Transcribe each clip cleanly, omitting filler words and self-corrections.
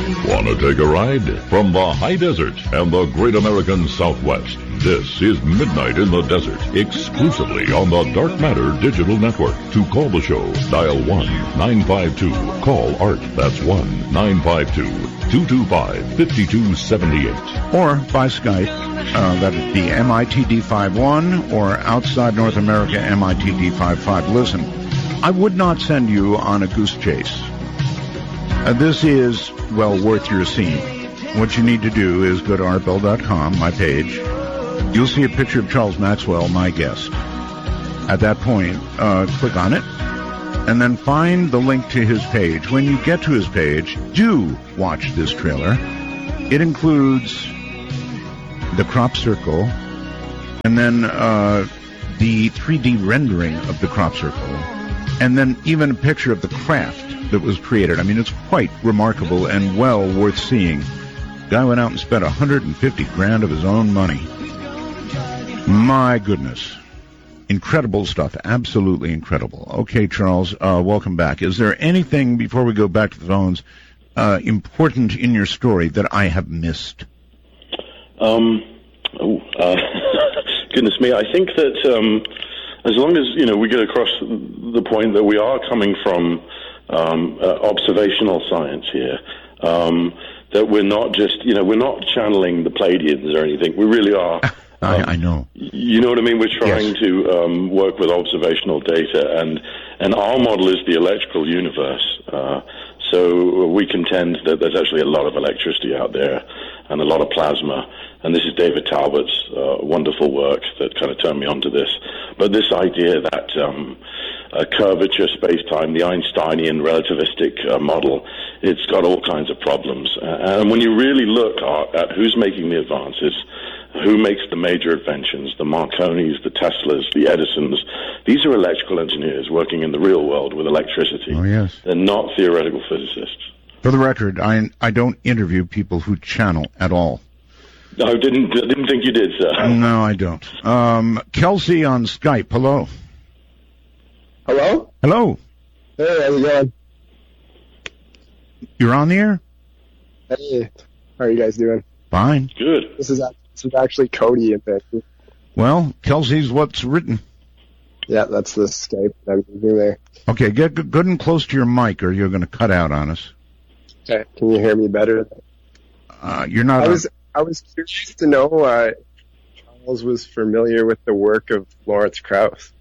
Want to take a ride? From the high desert and the great American Southwest, this is Midnight in the Desert, exclusively on the Dark Matter Digital Network. To call the show, dial 1-952-CALL-ART. That's 1-952-225-5278. Or by Skype, that would be MITD51 or outside North America MITD55. Listen, I would not send you on a goose chase. This is, well, worth your seeing. What you need to do is go to artbell.com, my page. You'll see a picture of Charles Maxwell, my guest. At that point, click on it, and then find the link to his page. When you get to his page, do watch this trailer. It includes the crop circle, and then the 3D rendering of the crop circle, and then even a picture of the craft that was created. I mean, it's quite remarkable and well worth seeing. Guy went out and spent $150,000 of his own money. My goodness. Incredible stuff. Absolutely incredible. Okay, Charles, welcome back. Is there anything, before we go back to the phones, important in your story that I have missed? Goodness me, I think that as long as, we get across the point that we are coming from observational science here, that we're not just, we're not channeling the Pleiadians or anything. We really are. I know. You know what I mean? We're trying to work with observational data, and our model is the electrical universe. So we contend that there's actually a lot of electricity out there and a lot of plasma. And this is David Talbot's wonderful work that kind of turned me onto this. But this idea that curvature space-time, the Einsteinian relativistic model, it's got all kinds of problems. And when you really look at who's making the advances, who makes the major inventions, the Marconis, the Teslas, the Edisons, these are electrical engineers working in the real world with electricity. Oh, yes. They're not theoretical physicists. For the record, I don't interview people who channel at all. I didn't think you did, sir. No, I don't. Kelsey on Skype. Hello. Hello? Hello. Hey, how's it going? You're on the air? Hey, how are you guys doing? Fine. Good. This is actually Cody in Vancouver. Well, Kelsey's what's written. Yeah, that's the Skype that I'm using there. Okay, get good and close to your mic, or you're going to cut out on us. Okay, can you hear me better? You're not. I was curious to know Charles was familiar with the work of Lawrence Krauss.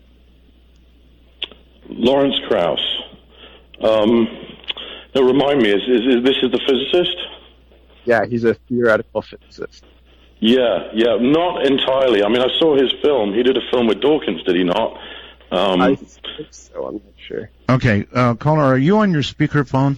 Lawrence Krauss. Now remind me, is this the physicist? Yeah, he's a theoretical physicist. Yeah, not entirely. I mean, I saw his film. He did a film with Dawkins, did he not? I think so, I'm not sure. Okay, caller, are you on your speakerphone?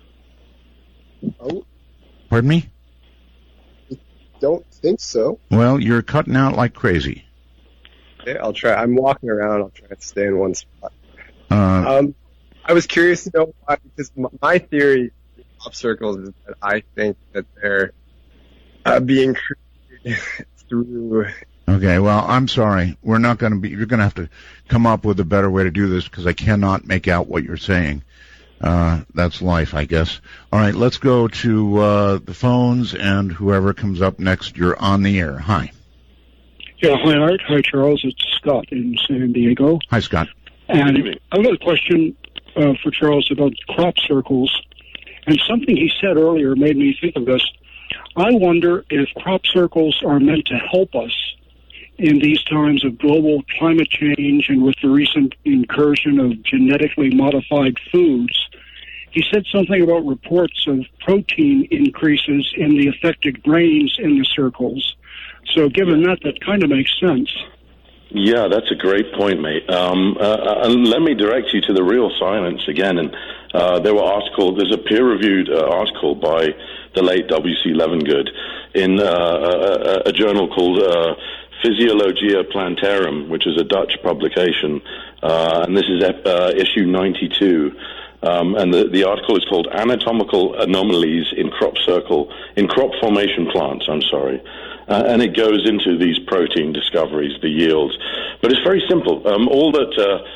Oh. Pardon me? Don't think so. Well, you're cutting out like crazy. Okay, I'll try. I'm walking around. I'll try to stay in one spot. I was curious to know why, because my theory of crop circles is that I think that they're being created through... Okay, well, I'm sorry. You're going to have to come up with a better way to do this, because I cannot make out what you're saying. That's life, I guess. All right, let's go to the phones, and whoever comes up next, you're on the air. Hi. Yeah, hi, Art. Hi, Charles. It's Scott in San Diego. Hi, Scott. And I've got a question for Charles about crop circles. And something he said earlier made me think of this. I wonder if crop circles are meant to help us in these times of global climate change and with the recent incursion of genetically modified foods. He said something about reports of protein increases in the affected grains in the circles. So given that kind of makes sense. Yeah, that's a great point, mate. And let me direct you to the real science again. And there's a peer-reviewed article by the late W.C. Levengood in a journal called Physiologia Plantarum, which is a Dutch publication, and this is issue 92. And the article is called Anatomical Anomalies in Crop Formation Plants. And it goes into these protein discoveries, the yields. But it's very simple. All that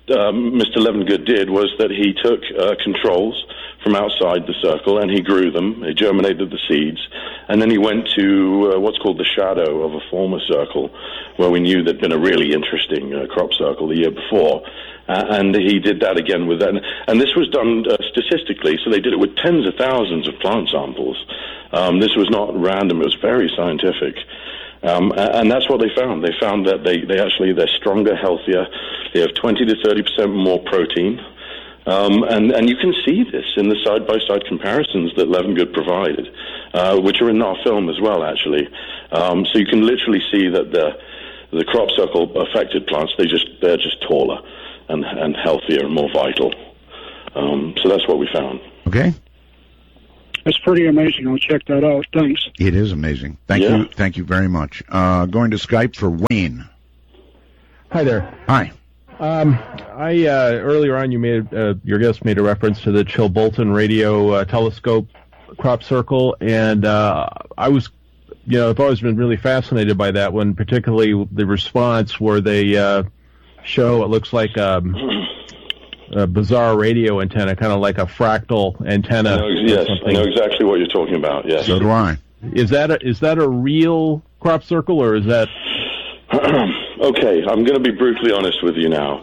Mr. Levengood did was that he took controls from outside the circle and he grew them, he germinated the seeds, and then he went to what's called the shadow of a former circle where we knew there'd been a really interesting crop circle the year before. And he did that again with that. And this was done statistically, so they did it with tens of thousands of plant samples. This was not random, it was very scientific. And that's what they found. They found that they're stronger, healthier. They have 20 to 30% more protein. And you can see this in the side-by-side comparisons that Levengood provided, which are in our film as well, actually. So you can literally see that the crop circle affected plants, they're just taller and healthier and more vital. So that's what we found. Okay. That's pretty amazing. I'll check that out. Thanks. It is amazing. Thank you very much. Going to Skype for Wayne. Hi there. Hi. I earlier on your guest made a reference to the Chilbolton radio telescope crop circle, and I've always been really fascinated by that one, particularly the response where they show it looks like a bizarre radio antenna, kind of like a fractal antenna. I know exactly what you're talking about. Yes. So do I. Is that a real crop circle, or is that? Okay, I'm going to be brutally honest with you now.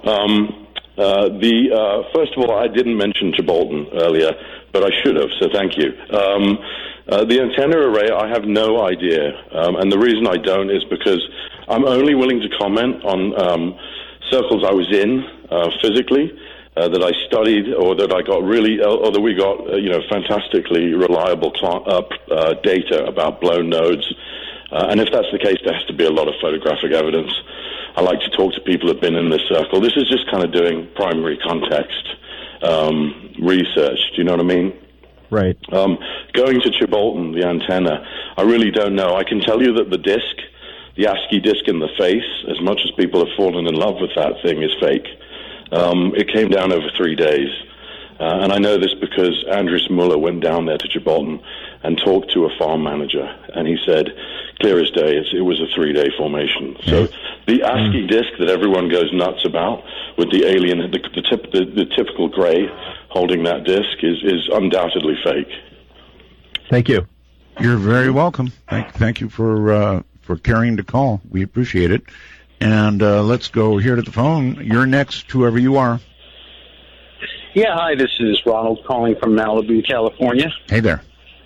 First of all, I didn't mention Chilbolton earlier, but I should have, so thank you. The antenna array, I have no idea, and the reason I don't is because I'm only willing to comment on circles I was in physically, that I studied, or that I got or that we got, fantastically reliable data about blown nodes. And if that's the case, there has to be a lot of photographic evidence. I like to talk to people who've been in this circle. This is just kind of doing primary context research. Do you know what I mean? Right. Going to Chilbolton, the antenna, I really don't know. I can tell you that the disc, the ASCII disc in the face, as much as people have fallen in love with that thing, is fake. It came down over 3 days. And I know this because Andres Muller went down there to Chilbolton and talked to a farm manager, and he said, clear as day, it was a 3-day formation. So the ASCII disc that everyone goes nuts about, with the alien, the typical gray holding that disc, is undoubtedly fake. Thank you. You're very welcome. Thank you for carrying the call. We appreciate it. And let's go here to the phone. You're next, whoever you are. Yeah, hi, this is Ronald calling from Malibu, California. Hey there.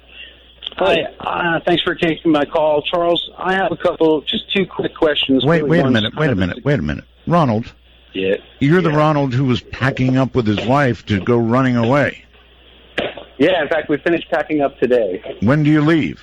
Hi, thanks for taking my call. Charles, I have just two quick questions. Wait a minute. Ronald. Yeah. You're the Ronald who was packing up with his wife to go running away. Yeah, in fact, we finished packing up today. When do you leave?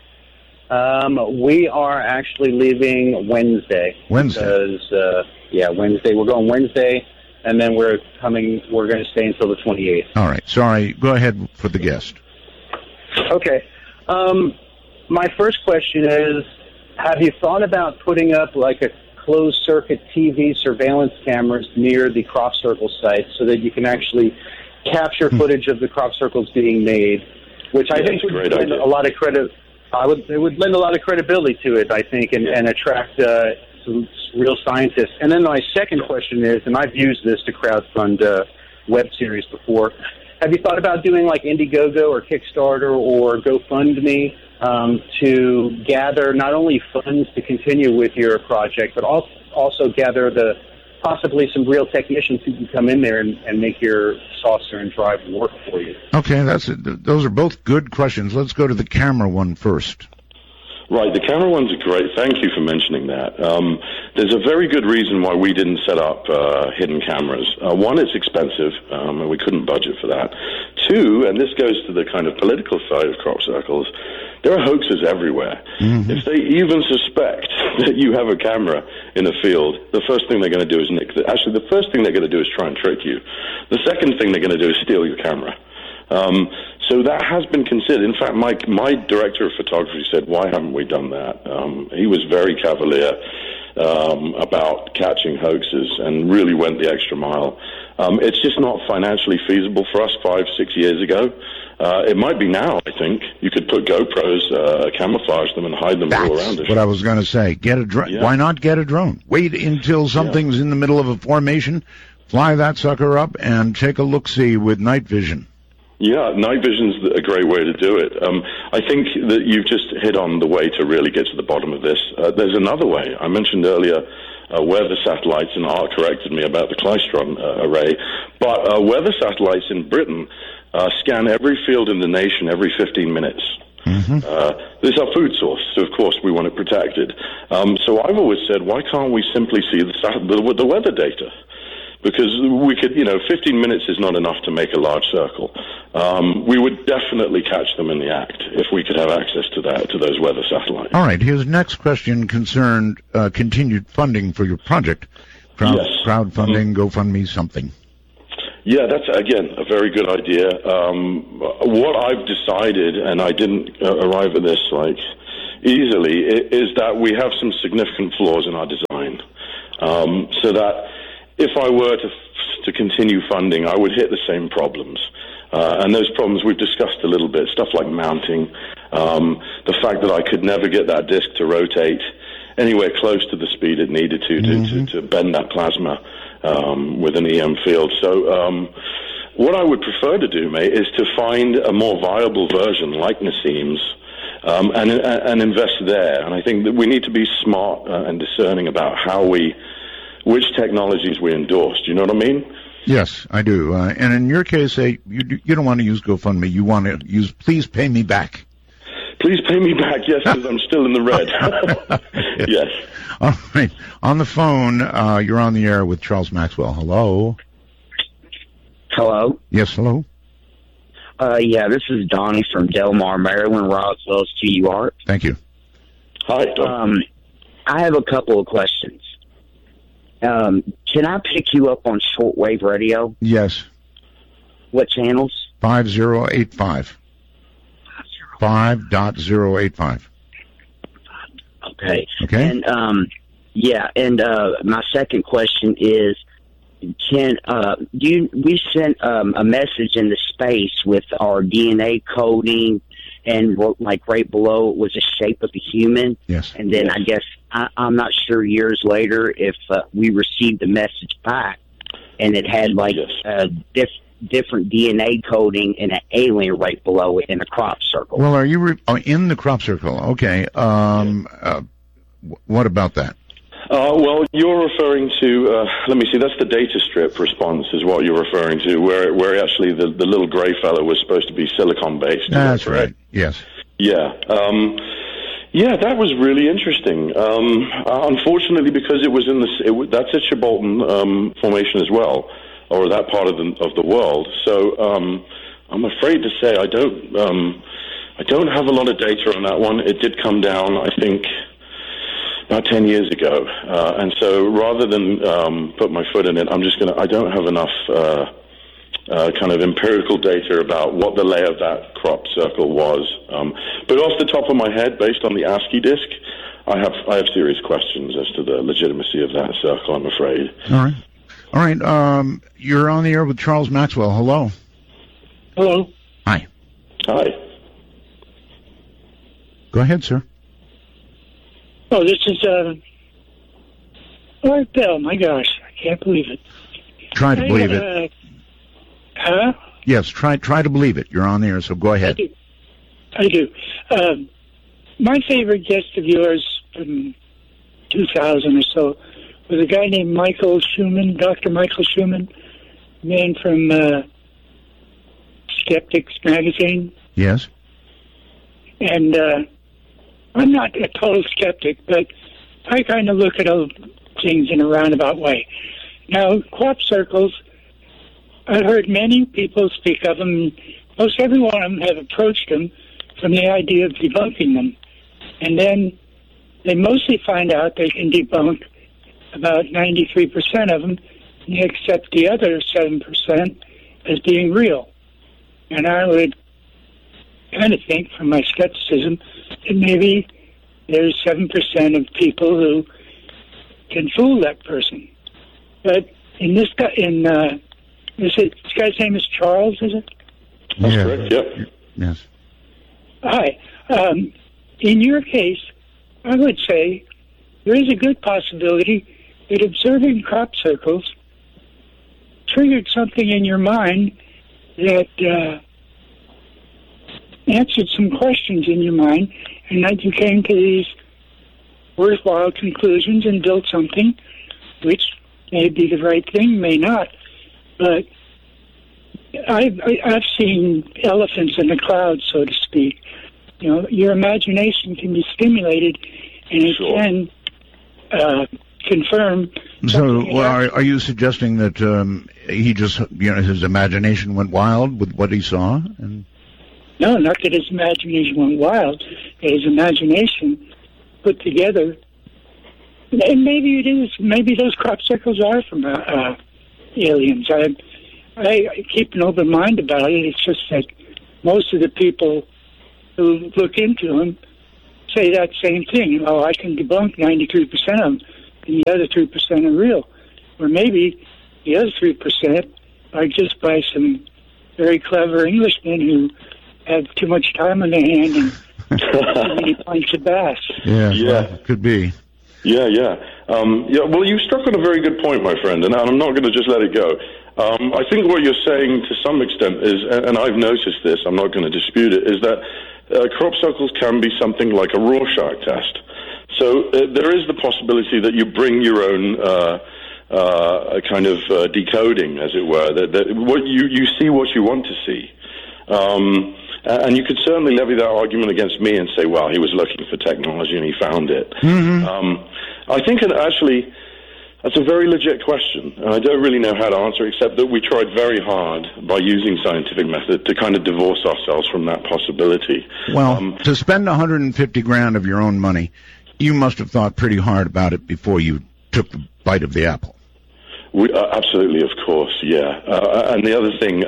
We are actually leaving Wednesday. Wednesday? Because, Wednesday. We're going Wednesday, and then we're going to stay until the 28th. All right. Sorry. Go ahead for the guest. Okay. My first question is, have you thought about putting up like a closed-circuit TV surveillance cameras near the crop circle site so that you can actually capture footage of the crop circles being made, which I think would lend a lot of credit. It would lend a lot of credibility to it, I think, and attract some real scientists. And then my second question is, and I've used this to crowdfund web series before, have you thought about doing like Indiegogo or Kickstarter or GoFundMe to gather not only funds to continue with your project, but also gather possibly some real technicians who can come in there and make your saucer and drive work for you? Okay, those are both good questions. Let's go to the camera one first. Right, the camera ones are great. Thank you for mentioning that. There's a very good reason why we didn't set up hidden cameras. One, it's expensive, and we couldn't budget for that. Two, and this goes to the kind of political side of crop circles, there are hoaxes everywhere. Mm-hmm. If they even suspect that you have a camera in a field, the first thing they're going to do is the first thing they're going to do is try and trick you. The second thing they're going to do is steal your camera. So that has been considered. In fact, my director of photography said, why haven't we done that? He was very cavalier about catching hoaxes and really went the extra mile. It's just not financially feasible for us 5-6 years ago. It might be now, I think. You could put GoPros, camouflage them, and hide them all around us. That's what I was going to say. Get a drone. Yeah. Why not get a drone? Wait until something's in the middle of a formation, Fly that sucker up and take a look-see with night vision. Yeah, night vision's a great way to do it. I think that you've just hit on the way to really get to the bottom of this. There's another way. I mentioned earlier weather satellites, and Art corrected me about the Klystron array, but weather satellites in Britain scan every field in the nation every 15 minutes. Mm-hmm. This is our food source, so of course we want it protected. So I've always said, why can't we simply see the weather data? Because we could, 15 minutes is not enough to make a large circle. We would definitely catch them in the act if we could have access to those weather satellites. All right. His next question concerned continued funding for your project. Crowdfunding, GoFundMe, something. Yeah, that's, again, a very good idea. What I've decided, and I didn't arrive at this, easily, is that we have some significant flaws in our design. So that if I were to continue funding, I would hit the same problems. And those problems we've discussed a little bit, stuff like mounting, the fact that I could never get that disk to rotate anywhere close to the speed it needed to bend that plasma with an EM field. So what I would prefer to do, mate, is to find a more viable version like Nassim's and invest there. And I think that we need to be smart and discerning about which technologies we endorse. Do you know what I mean? Yes, I do. And in your case, you don't want to use GoFundMe. You want to use Please Pay Me Back. Please pay me back, yes, because I'm still in the red. Yes. All right. On the phone, you're on the air with Charles Maxwell. Hello? Hello? Yes, hello? Yeah, this is Donnie from Delmar, Maryland, Roswell's to you, Art. Thank you. Hi, Don. I have a couple of questions. Can I pick you up on shortwave radio? Yes. What channels? 5085. 5.085. Okay. Okay. And my second question is, we sent a message into space with our DNA coding, and right below it was the shape of a human. Yes. And then I guess I'm not sure years later if we received the message back, and it had different DNA coding and an alien right below it in a crop circle. Well, are you in the crop circle? Okay. What about that? Well, you're referring to, let me see, that's the data strip response is what you're referring to, where actually the little gray fellow was supposed to be silicon-based. That's right, yes. Yeah. Yeah, that was really interesting. Unfortunately, because it was that's a Chilbolton formation as well, or that part of the world. So I'm afraid to say I don't have a lot of data on that one. It did come down, I think, about 10 years ago. And so rather than put my foot in it, I don't have enough kind of empirical data about what the lay of that crop circle was. But off the top of my head, based on the ASCII disk, I have serious questions as to the legitimacy of that circle, I'm afraid. All right. You're on the air with Charles Maxwell. Hello. Hello. Hi. Hi. Go ahead, sir. Oh, this is Art Bell. My gosh, I can't believe it. Try to believe it. Huh? Yes, try to believe it. You're on the air, so go ahead. I do. My favorite guest of yours from 2000 or so was a guy named Michael Schumann, Dr. Michael Schumann, man from Skeptics magazine. Yes. And I'm not a total skeptic, but I kind of look at all things in a roundabout way. Now, crop circles, I've heard many people speak of them. Most every one of them have approached them from the idea of debunking them. And then they mostly find out they can debunk about 93% of them, and they accept the other 7% as being real. And I would kind of think, from my skepticism, that maybe there's 7% of people who can fool that person. But in this guy, this guy's name is Charles, is it? That's correct, yep. Yes. Hi. In your case, I would say there is a good possibility that observing crop circles triggered something in your mind that answered some questions in your mind, and that you came to these worthwhile conclusions and built something which may be the right thing, may not. But I've seen elephants in the clouds, so to speak. You know, your imagination can be stimulated, and it can confirm. So, are you suggesting that he just, his imagination went wild with what he saw? And no, not that his imagination went wild. His imagination put together, and maybe it is. Maybe those crop circles are from aliens. I keep an open mind about it. It's just that most of the people who look into them say that same thing. Oh, I can debunk 93% of them, and the other 3% are real. Or maybe the other 3% are just by some very clever Englishmen who have too much time on their hand and too many pints of bass. Yeah, well, could be. Yeah. Well, you struck on a very good point, my friend, and I'm not going to just let it go. I think what you're saying to some extent is, and I've noticed this, I'm not going to dispute it, is that crop circles can be something like a Rorschach test. So there is the possibility that you bring your own kind of decoding, as it were, that what you see what you want to see. And you could certainly levy that argument against me and say, well, he was looking for technology and he found it. Mm-hmm. I think actually that's a very legit question, and I don't really know how to answer it, except that we tried very hard by using scientific method to kind of divorce ourselves from that possibility. Well, to spend $150,000 of your own money, you must have thought pretty hard about it before you took the bite of the apple. Absolutely, of course, yeah. And the other thing,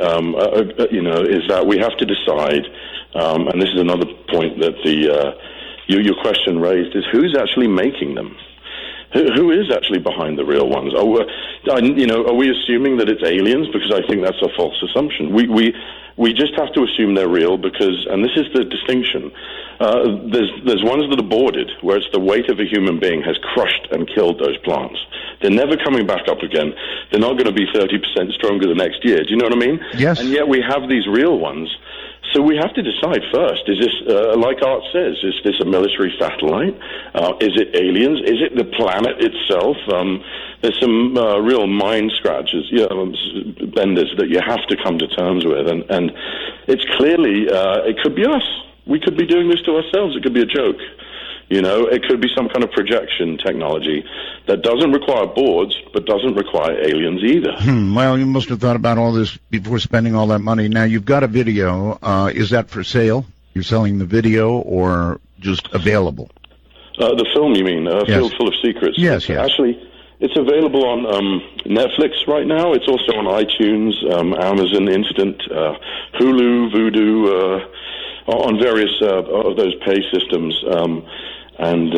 is that we have to decide, and this is another point that your question raised, is who's actually making them? Who is actually behind the real ones? Are we assuming that it's aliens? Because I think that's a false assumption. We just have to assume they're real because, and this is the distinction, there's ones that are boarded, where it's the weight of a human being has crushed and killed those plants. They're never coming back up again. They're not going to be 30% stronger the next year. Do you know what I mean? Yes. And yet we have these real ones. So we have to decide first, is this, like Art says, is this a military satellite? Is it aliens? Is it the planet itself? There's some real mind scratches, benders that you have to come to terms with. And it's clearly, it could be us. We could be doing this to ourselves. It could be a joke. It could be some kind of projection technology that doesn't require boards, but doesn't require aliens either. Well, you must have thought about all this before spending all that money. Now, you've got a video. Is that for sale? You're selling the video or just available? The film, you mean? Yes. Field Full of Secrets. Yes. Actually, it's available on Netflix right now. It's also on iTunes, Amazon Instant, Hulu, Vudu, on various of those pay systems. And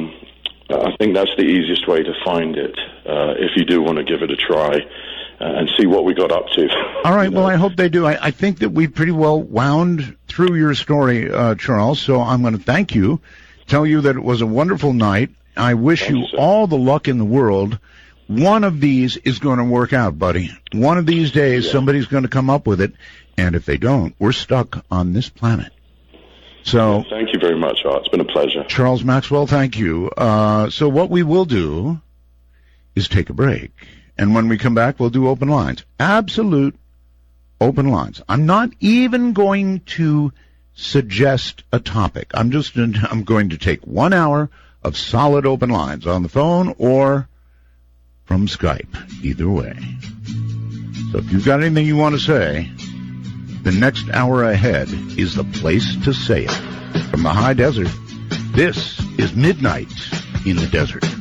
I think that's the easiest way to find it, if you do want to give it a try and see what we got up to. All right, well, I hope they do. I think that we pretty well wound through your story, Charles, so I'm going to thank you, tell you that it was a wonderful night. I wish you all the luck in the world. One of these is going to work out, buddy. One of these days, somebody's going to come up with it, and if they don't, we're stuck on this planet. So, thank you very much, Art. It's been a pleasure. Charles Maxwell, thank you. So what we will do is take a break. And when we come back, we'll do open lines. Absolute open lines. I'm not even going to suggest a topic. I'm going to take 1 hour of solid open lines on the phone or from Skype. Either way. So if you've got anything you want to say, the next hour ahead is the place to say it. From the high desert, this is Midnight in the Desert.